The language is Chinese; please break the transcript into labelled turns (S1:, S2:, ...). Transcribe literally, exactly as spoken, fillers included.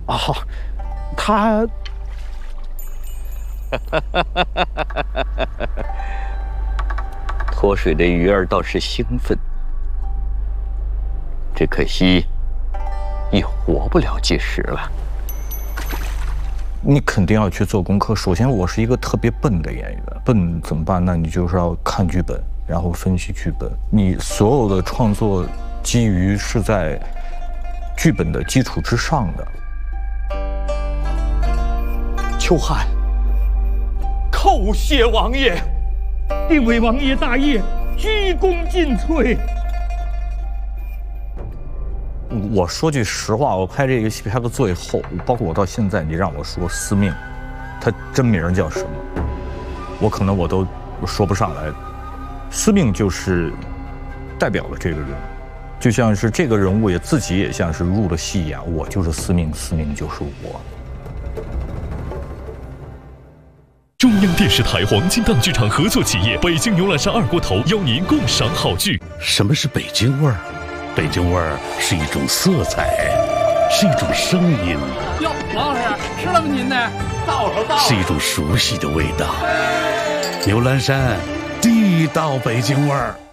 S1: 啊，他。
S2: 脱水的鱼儿倒是兴奋，只可惜也活不了几时了。
S1: 你肯定要去做功课。首先，我是一个特别笨的演员，笨怎么办？那你就是要看剧本，然后分析剧本。你所有的创作基于是在剧本的基础之上的。
S3: 秋寒，叩谢王爷，
S4: 定为王爷大业，鞠躬尽瘁。
S1: 我说句实话，我拍这个戏拍到最后，包括我到现在，你让我说司命，他真名叫什么，我可能我都说不上来。司命就是代表了这个人，就像是这个人物也自己也像是入了戏一样，我就是司命，司命就是我。
S5: 中央电视台黄金档剧场合作企业北京牛栏山二锅头邀您共赏好剧。
S6: 什么是北京味儿？北京味儿是一种色彩，是一种声音。
S7: 哟，王老师吃了吗？您呢？到手到。
S6: 是一种熟悉的味道。牛栏山，地道北京味儿。